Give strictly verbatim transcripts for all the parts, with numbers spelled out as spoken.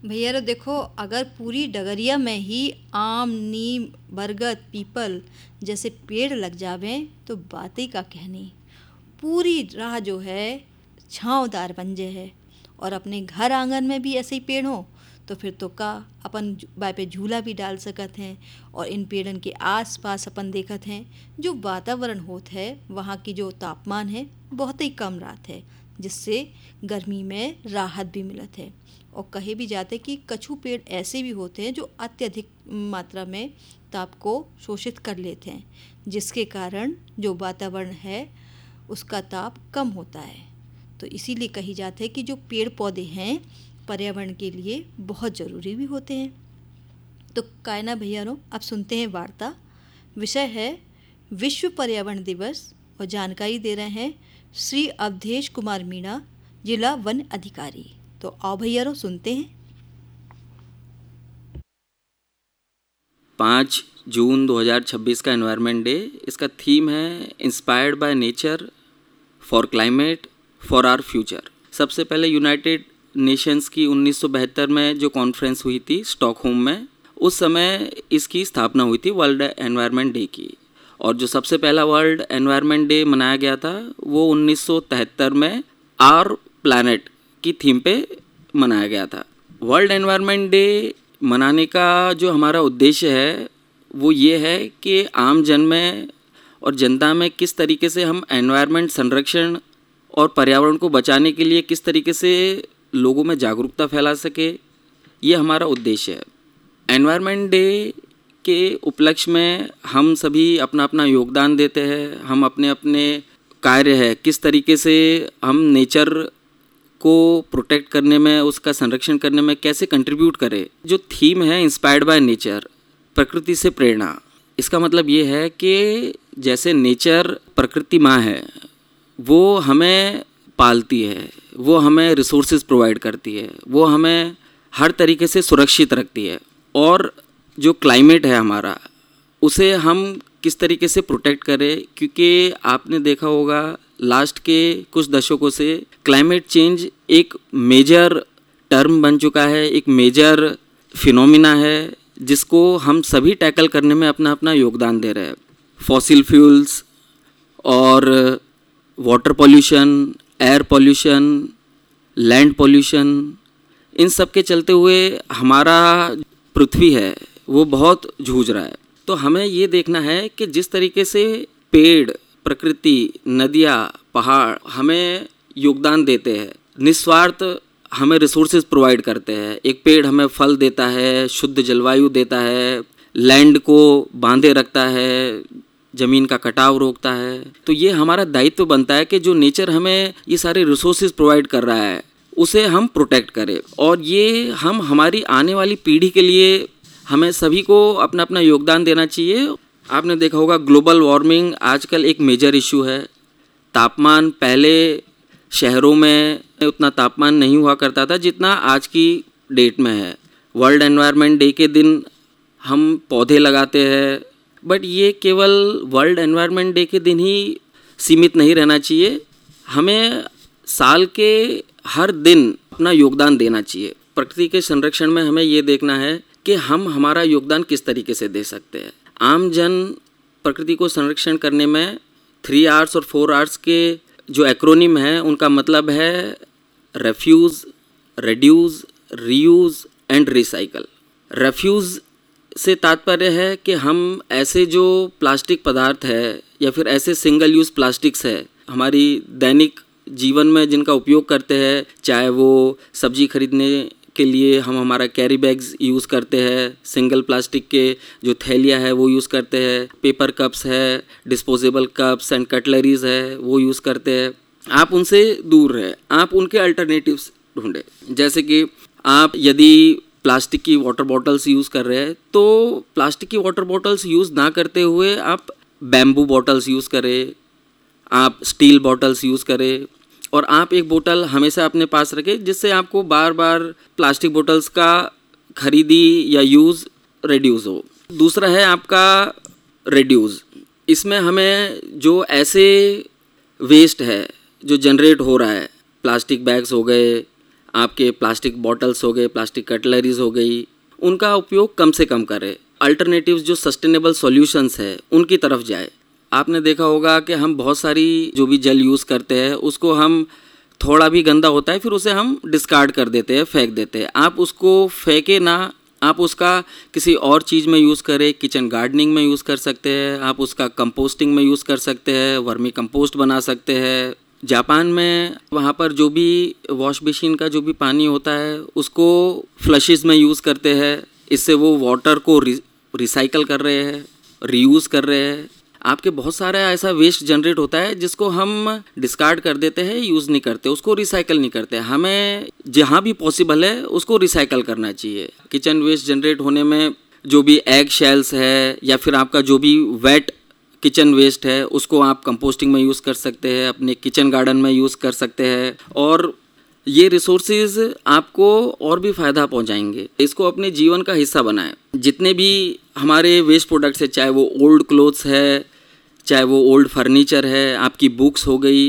भैया रो देखो, अगर पूरी डगरिया में ही आम, नीम, बरगद, पीपल जैसे पेड़ लग जावे तो बात ही का कहनी। पूरी राह जो है छांवदार बन जे है। और अपने घर आंगन में भी ऐसे ही पेड़ हो तो फिर तो का अपन बाय पे झूला भी डाल सकत हैं। और इन पेड़न के आस पास अपन देखत हैं जो वातावरण होत है, वहाँ की जो तापमान है बहुत ही कम रात है, जिससे गर्मी में राहत भी मिलत है। और कहे भी जाते कि कछु पेड़ ऐसे भी होते हैं जो अत्यधिक मात्रा में ताप को शोषित कर लेते हैं, जिसके कारण जो वातावरण है उसका ताप कम होता है। तो इसीलिए कही जाती है कि जो पेड़ पौधे हैं पर्यावरण के लिए बहुत ज़रूरी भी होते हैं। तो कायना भैया रो अब सुनते हैं वार्ता। विषय है विश्व पर्यावरण दिवस और जानकारी दे रहे हैं श्री अवधेश कुमार मीणा, जिला वन अधिकारी। तो आओ भैया रो सुनते हैं। पाँच जून दो हज़ार छब्बीस का एनवायरनमेंट डे, इसका थीम है inspired by nature for climate for our future. सबसे पहले यूनाइटेड नेशंस की उन्नीस सौ बहत्तर में जो कॉन्फ्रेंस हुई थी स्टॉकहोम में, उस समय इसकी स्थापना हुई थी वर्ल्ड एनवायरनमेंट डे की। और जो सबसे पहला वर्ल्ड एनवायरनमेंट डे मनाया गया था वो उन्नीस सौ तिहत्तर में आवर प्लैनेट की थीम पे मनाया गया था। वर्ल्ड एनवायरनमेंट डे मनाने का जो हमारा उद्देश्य है वो ये है कि आम जन में और जनता में किस तरीके से हम एनवायरनमेंट संरक्षण और पर्यावरण को बचाने के लिए किस तरीके से लोगों में जागरूकता फैला सके, ये हमारा उद्देश्य है। एनवायरनमेंट डे के उपलक्ष्य में हम सभी अपना अपना योगदान देते हैं। हम अपने अपने कार्य है किस तरीके से हम नेचर को प्रोटेक्ट करने में, उसका संरक्षण करने में कैसे कंट्रीब्यूट करें। जो थीम है इंस्पायर्ड बाय नेचर, प्रकृति से प्रेरणा, इसका मतलब ये है कि जैसे नेचर प्रकृति माँ है, वो हमें पालती है, वो हमें रिसोर्सेज प्रोवाइड करती है, वो हमें हर तरीके से सुरक्षित रखती है। और जो क्लाइमेट है हमारा, उसे हम किस तरीके से प्रोटेक्ट करें, क्योंकि आपने देखा होगा लास्ट के कुछ दशकों से क्लाइमेट चेंज एक मेजर टर्म बन चुका है, एक मेजर फिनोमिना है जिसको हम सभी टैकल करने में अपना अपना योगदान दे रहे हैं। फॉसिल फ्यूल्स और water pollution, air pollution, land pollution, इन सब के चलते हुए हमारा पृथ्वी है वो बहुत जूझ रहा है। तो हमें ये देखना है कि जिस तरीके से पेड़, प्रकृति, नदियाँ, पहाड़ हमें योगदान देते हैं, निस्वार्थ हमें रिसोर्सेज प्रोवाइड करते हैं। एक पेड़ हमें फल देता है, शुद्ध जलवायु देता है, लैंड को बांधे रखता है, ज़मीन का कटाव रोकता है। तो ये हमारा दायित्व बनता है कि जो नेचर हमें ये सारे रिसोर्सेज प्रोवाइड कर रहा है उसे हम प्रोटेक्ट करें। और ये हम हमारी आने वाली पीढ़ी के लिए हमें सभी को अपना अपना योगदान देना चाहिए। आपने देखा होगा ग्लोबल वार्मिंग आजकल एक मेजर इशू है। तापमान पहले शहरों में उतना तापमान नहीं हुआ करता था जितना आज की डेट में है। वर्ल्ड एनवायरनमेंट डे के दिन हम पौधे लगाते हैं, बट ये केवल वर्ल्ड एनवायरनमेंट डे के दिन ही सीमित नहीं रहना चाहिए। हमें साल के हर दिन अपना योगदान देना चाहिए। प्रकृति के संरक्षण में हमें ये देखना है कि हम हमारा योगदान किस तरीके से दे सकते हैं। आम जन प्रकृति को संरक्षण करने में थ्री आर्स और फोर आर्स के जो एक्रोनिम है उनका मतलब है refuse, reduce, reuse and recycle. Refuse से तात्पर्य है कि हम ऐसे जो प्लास्टिक पदार्थ है या फिर ऐसे सिंगल यूज़ प्लास्टिक्स है हमारी दैनिक जीवन में जिनका उपयोग करते हैं, चाहे वो सब्जी खरीदने के लिए हम हमारा कैरी बैग्स यूज़ करते हैं, सिंगल प्लास्टिक के जो थैलियाँ है वो यूज़ करते हैं, पेपर कप्स है, डिस्पोजेबल कप्स एंड कटलरीज है वो यूज़ करते हैं। आप उनसे दूर रहें, आप उनके अल्टरनेटिव्स ढूंढें। जैसे कि आप यदि प्लास्टिक की वाटर बॉटल्स यूज़ कर रहे हैं तो प्लास्टिक की वाटर बॉटल्स यूज़ ना करते हुए आप बैम्बू बॉटल्स यूज़ करें, आप स्टील बॉटल्स यूज़ करें। और आप एक बोतल हमेशा अपने पास रखें जिससे आपको बार बार प्लास्टिक बोतल्स का खरीदी या यूज़ रिड्यूस हो। दूसरा है आपका रिड्यूस। इसमें हमें जो ऐसे वेस्ट है जो जनरेट हो रहा है, प्लास्टिक बैग्स हो गए, आपके प्लास्टिक बॉटल्स हो गए, प्लास्टिक कटलरीज हो गई, उनका उपयोग कम से कम करें। अल्टरनेटिव्स जो सस्टेनेबल सॉल्यूशंस है उनकी तरफ जाए। आपने देखा होगा कि हम बहुत सारी जो भी जल यूज़ करते हैं उसको हम थोड़ा भी गंदा होता है फिर उसे हम डिस्कार्ड कर देते हैं, फेंक देते हैं। आप उसको फेंके ना, आप उसका किसी और चीज़ में यूज़ करें। किचन गार्डनिंग में यूज़ कर सकते हैं, आप उसका कंपोस्टिंग में यूज़ कर सकते हैं, वर्मी कंपोस्ट बना सकते हैं। जापान में वहाँ पर जो भी वॉश बेसिन का जो भी पानी होता है उसको फ्लशेस में यूज़ करते हैं। इससे वो वाटर को रि, रिसाइकल कर रहे हैं, रीयूज़ कर रहे हैं। आपके बहुत सारा ऐसा वेस्ट जनरेट होता है जिसको हम डिस्कार्ड कर देते हैं, यूज़ नहीं करते, उसको रिसाइकल नहीं करते। हमें जहाँ भी पॉसिबल है उसको रिसाइकल करना चाहिए। किचन वेस्ट जनरेट होने में जो भी एग शेल्स है या फिर आपका जो भी वेट किचन वेस्ट है उसको आप कंपोस्टिंग में यूज़ कर सकते हैं, अपने किचन गार्डन में यूज़ कर सकते हैं और ये रिसोर्सेज आपको और भी फ़ायदा पहुंचाएंगे। इसको अपने जीवन का हिस्सा बनाएं। जितने भी हमारे वेस्ट प्रोडक्ट्स है, चाहे वो ओल्ड क्लोथ्स है, चाहे वो ओल्ड फर्नीचर है, आपकी बुक्स हो गई,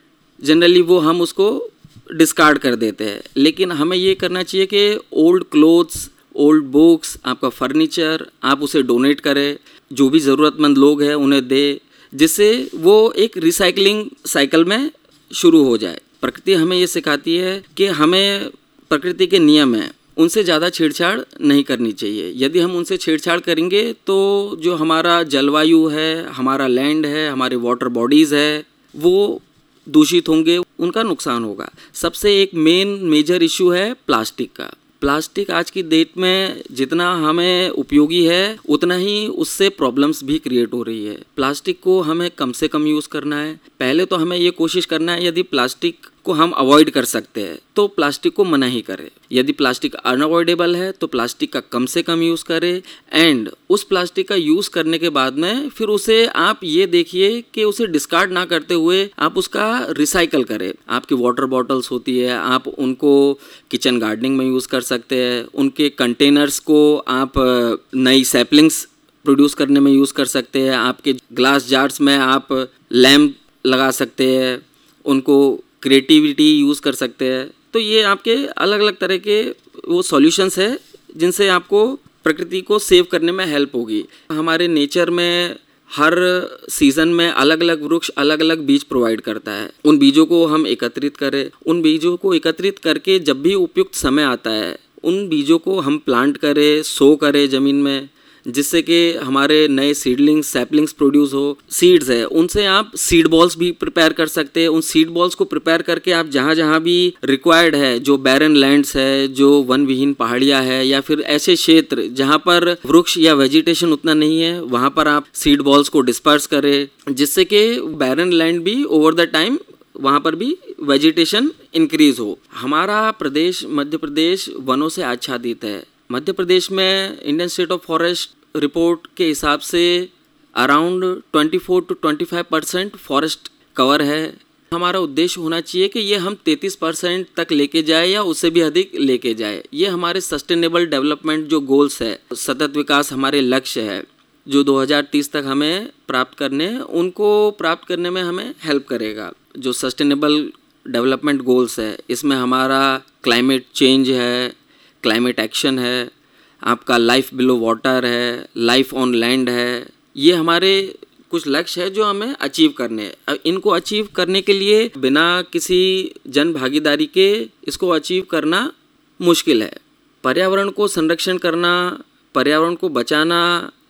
जनरली वो हम उसको डिस्कार्ड कर देते हैं। लेकिन हमें ये करना चाहिए कि ओल्ड क्लोथ्स, ओल्ड बुक्स, आपका फर्नीचर, आप उसे डोनेट करें, जो भी ज़रूरतमंद लोग हैं उन्हें दे, जिससे वो एक रिसाइकलिंग साइकिल में शुरू हो जाए। प्रकृति हमें ये सिखाती है कि हमें प्रकृति के नियम हैं, उनसे ज़्यादा छेड़छाड़ नहीं करनी चाहिए। यदि हम उनसे छेड़छाड़ करेंगे तो जो हमारा जलवायु है, हमारा लैंड है, हमारे वाटर बॉडीज़ है, वो दूषित होंगे, उनका नुकसान होगा। सबसे एक मेन मेजर इशू है प्लास्टिक का। प्लास्टिक आज की डेट में जितना हमें उपयोगी है उतना ही उससे प्रॉब्लम्स भी क्रिएट हो रही है। प्लास्टिक को हमें कम से कम यूज़ करना है। पहले तो हमें ये कोशिश करना है, यदि प्लास्टिक को हम अवॉइड कर सकते हैं तो प्लास्टिक को मना ही करें। यदि प्लास्टिक अनअवॉइडेबल है तो प्लास्टिक का कम से कम यूज़ करें। एंड उस प्लास्टिक का यूज़ करने के बाद में फिर उसे आप ये देखिए कि उसे डिस्कार्ड ना करते हुए आप उसका रिसाइकल करें। आपकी वाटर बॉटल्स होती है, आप उनको किचन गार्डनिंग में यूज़ कर सकते हैं। उनके कंटेनर्स को आप नई सैपलिंग्स प्रोड्यूस करने में यूज़ कर सकते हैं। आपके ग्लास जार्स में आप लैम्प लगा सकते हैं, उनको क्रिएटिविटी यूज़ कर सकते हैं। तो ये आपके अलग अलग तरह के वो सॉल्यूशंस है जिनसे आपको प्रकृति को सेव करने में हेल्प होगी। हमारे नेचर में हर सीज़न में अलग अलग वृक्ष अलग अलग बीज प्रोवाइड करता है। उन बीजों को हम एकत्रित करें। उन बीजों को एकत्रित करके जब भी उपयुक्त समय आता है उन बीजों को हम प्लांट करें, सो करें ज़मीन में, जिससे कि हमारे नए सीडलिंग्स, सैपलिंग्स प्रोड्यूस हो। सीड्स है, उनसे आप सीड बॉल्स भी प्रिपेयर कर सकते हैं। उन सीड बॉल्स को प्रिपेयर करके आप जहाँ जहाँ भी रिक्वायर्ड है, जो बैरन लैंड्स है, जो वन विहीन पहाड़ियाँ है, या फिर ऐसे क्षेत्र जहाँ पर वृक्ष या वेजिटेशन उतना नहीं है, वहाँ पर आप सीड बॉल्स को डिस्पर्स करें, जिससे कि बैरन लैंड भी ओवर द टाइम वहाँ पर भी वेजिटेशन इंक्रीज हो। हमारा प्रदेश मध्य प्रदेश वनों से आच्छादित है। मध्य प्रदेश में Indian state of forest report के हिसाब से अराउंड चौबीस टू पच्चीस परसेंट फॉरेस्ट कवर है। हमारा उद्देश्य होना चाहिए कि ये हम तैंतीस परसेंट तक लेके जाए या उससे भी अधिक लेके जाए। ये हमारे सस्टेनेबल डेवलपमेंट जो गोल्स है, सतत विकास हमारे लक्ष्य है जो दो हज़ार तीस तक हमें प्राप्त करने, उनको प्राप्त करने में हमें हेल्प करेगा। जो सस्टेनेबल डेवलपमेंट गोल्स है इसमें हमारा क्लाइमेट चेंज है, क्लाइमेट एक्शन है, आपका लाइफ बिलो वाटर है, लाइफ ऑन लैंड है। ये हमारे कुछ लक्ष्य है जो हमें अचीव करने हैं। अब इनको अचीव करने के लिए बिना किसी जन भागीदारी के इसको अचीव करना मुश्किल है। पर्यावरण को संरक्षण करना, पर्यावरण को बचाना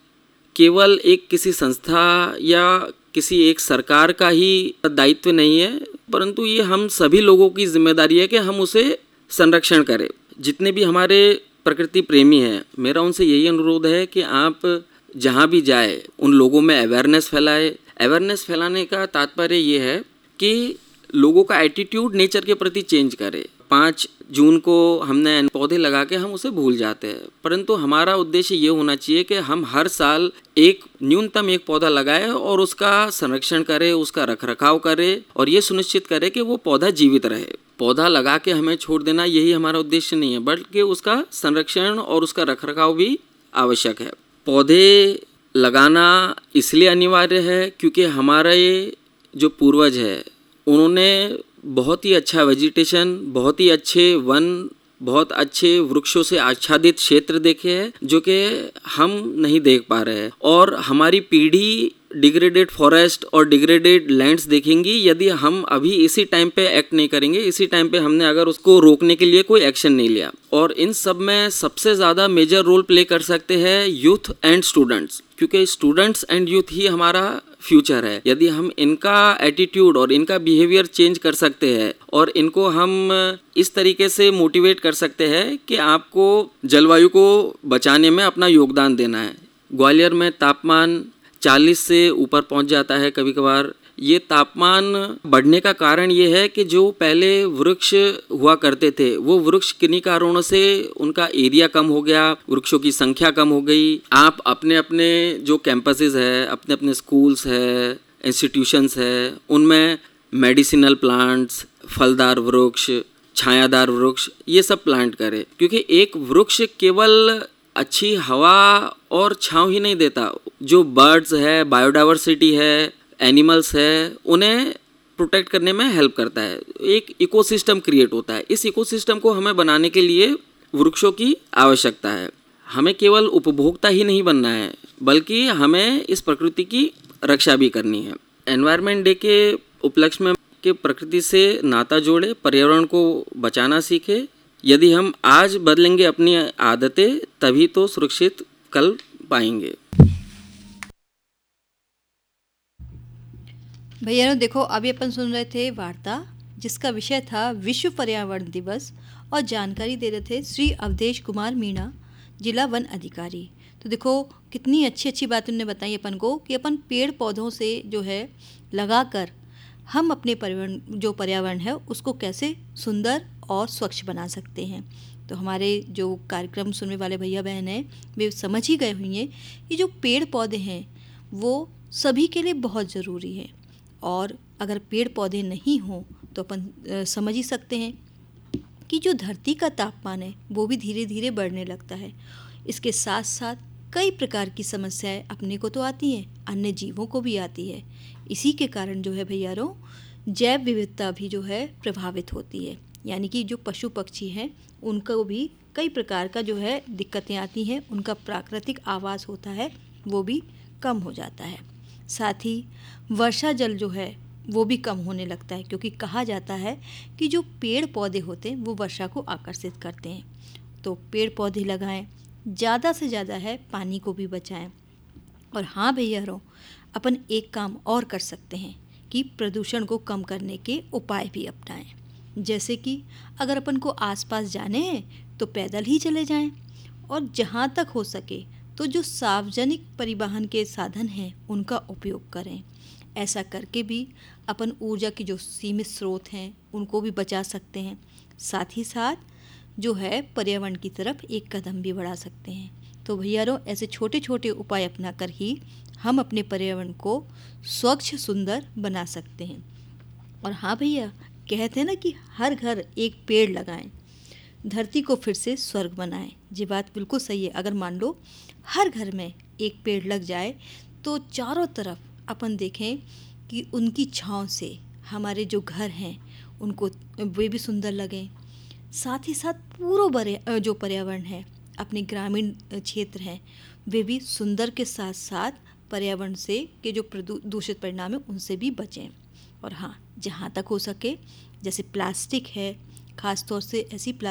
केवल एक किसी संस्था या किसी एक सरकार का ही दायित्व नहीं है, परंतु ये हम सभी लोगों की जिम्मेदारी है कि हम उसे संरक्षण करें। जितने भी हमारे प्रकृति प्रेमी हैं, मेरा उनसे यही अनुरोध है कि आप जहाँ भी जाए उन लोगों में अवेयरनेस फैलाए। अवेयरनेस फैलाने का तात्पर्य ये है कि लोगों का एटीट्यूड नेचर के प्रति चेंज करे। पाँच जून को हमने पौधे लगा के हम उसे भूल जाते हैं, परंतु हमारा उद्देश्य ये होना चाहिए कि हम हर साल एक न्यूनतम एक पौधा लगाएं और उसका संरक्षण करें, उसका रखरखाव करें और ये सुनिश्चित करें कि वो पौधा जीवित रहे। पौधा लगा के हमें छोड़ देना यही हमारा उद्देश्य नहीं है, बल्कि उसका संरक्षण और उसका रखरखाव भी आवश्यक है। पौधे लगाना इसलिए अनिवार्य है क्योंकि हमारे जो पूर्वज है उन्होंने बहुत ही अच्छा वेजिटेशन, बहुत ही अच्छे वन, बहुत अच्छे वृक्षों से आच्छादित क्षेत्र देखे हैं जो कि हम नहीं देख पा रहे हैं। और हमारी पीढ़ी डिग्रेडेड फॉरेस्ट और डिग्रेडेड लैंड्स देखेंगी यदि हम अभी इसी टाइम पे एक्ट नहीं करेंगे, इसी टाइम पे हमने अगर उसको रोकने के लिए कोई एक्शन नहीं लिया। और इन सब में सबसे ज़्यादा मेजर रोल प्ले कर सकते हैं यूथ एंड स्टूडेंट्स, क्योंकि स्टूडेंट्स एंड यूथ ही हमारा फ्यूचर है। यदि हम इनका एटीट्यूड और इनका बिहेवियर चेंज कर सकते हैं और इनको हम इस तरीके से मोटिवेट कर सकते हैं कि आपको जलवायु को बचाने में अपना योगदान देना है। ग्वालियर में तापमान चालीस से ऊपर पहुंच जाता है कभी कभार। ये तापमान बढ़ने का कारण ये है कि जो पहले वृक्ष हुआ करते थे वो वृक्ष किन्हीं कारणों से उनका एरिया कम हो गया, वृक्षों की संख्या कम हो गई। आप अपने अपने जो कैंपसेस है, अपने अपने स्कूल्स है, इंस्टीट्यूशंस है, उनमें मेडिसिनल प्लांट्स, फलदार वृक्ष, छायादार वृक्ष, ये सब प्लांट करें, क्योंकि एक वृक्ष केवल अच्छी हवा और छांव ही नहीं देता। जो बर्ड्स है, बायोडाइवर्सिटी है, एनिमल्स है, उन्हें प्रोटेक्ट करने में हेल्प करता है। एक इकोसिस्टम क्रिएट होता है। इस इकोसिस्टम को हमें बनाने के लिए वृक्षों की आवश्यकता है। हमें केवल उपभोक्ता ही नहीं बनना है, बल्कि हमें इस प्रकृति की रक्षा भी करनी है। एनवायरनमेंट डे के उपलक्ष्य में कि प्रकृति से नाता जोड़े, पर्यावरण को बचाना सीखे। यदि हम आज बदलेंगे अपनी आदतें, तभी तो सुरक्षित कल पाएंगे। भैया देखो, अभी अपन सुन रहे थे वार्ता जिसका विषय था विश्व पर्यावरण दिवस, और जानकारी दे रहे थे श्री अवधेश कुमार मीणा, जिला वन अधिकारी। तो देखो कितनी अच्छी अच्छी बात उन्होंने बताई अपन को कि अपन पेड़ पौधों से जो है लगाकर हम अपने पर्यावरण जो पर्यावरण है उसको कैसे सुंदर और स्वच्छ बना सकते हैं। तो हमारे जो कार्यक्रम सुनने वाले भैया बहन हैं वे समझ ही गए हुई हैं कि जो पेड़ पौधे हैं वो सभी के लिए बहुत ज़रूरी है, और अगर पेड़ पौधे नहीं हों तो अपन समझ ही सकते हैं कि जो धरती का तापमान है वो भी धीरे धीरे बढ़ने लगता है। इसके साथ साथ कई प्रकार की समस्याएं अपने को तो आती हैं, अन्य जीवों को भी आती है। इसी के कारण जो है भैयारों, जैव विविधता भी जो है प्रभावित होती है, यानी कि जो पशु पक्षी हैं उनको भी कई प्रकार का जो है दिक्कतें आती हैं, उनका प्राकृतिक आवास होता है वो भी कम हो जाता है। साथ ही वर्षा जल जो है वो भी कम होने लगता है, क्योंकि कहा जाता है कि जो पेड़ पौधे होते हैं वो वर्षा को आकर्षित करते हैं। तो पेड़ पौधे लगाएं, ज़्यादा से ज़्यादा है पानी को भी बचाएं। और हाँ भैया, अपन एक काम और कर सकते हैं कि प्रदूषण को कम करने के उपाय भी अपनाएं। जैसे कि अगर अपन को आसपास जाने हैं तो पैदल ही चले जाएं, और जहाँ तक हो सके तो जो सार्वजनिक परिवहन के साधन हैं उनका उपयोग करें। ऐसा करके भी अपन ऊर्जा की जो सीमित स्रोत हैं उनको भी बचा सकते हैं, साथ ही साथ जो है पर्यावरण की तरफ एक कदम भी बढ़ा सकते हैं। तो भैयारों, ऐसे छोटे छोटे उपाय अपना कर ही हम अपने पर्यावरण को स्वच्छ सुंदर बना सकते हैं। और हाँ भैया, कहते हैं ना कि हर घर एक पेड़ लगाएं, धरती को फिर से स्वर्ग बनाएं। ये बात बिल्कुल सही है। अगर मान लो हर घर में एक पेड़ लग जाए तो चारों तरफ अपन देखें कि उनकी छांव से हमारे जो घर हैं उनको वे भी सुंदर लगें। साथ ही साथ पूरा बड़े जो पर्यावरण है, अपने ग्रामीण क्षेत्र हैं, वे भी सुंदर के साथ साथ पर्यावरण से के जो प्रदूषित परिणाम है उनसे भी बचें। और हाँ, जहाँ तक हो सके, जैसे प्लास्टिक है, ख़ास तौर से ऐसी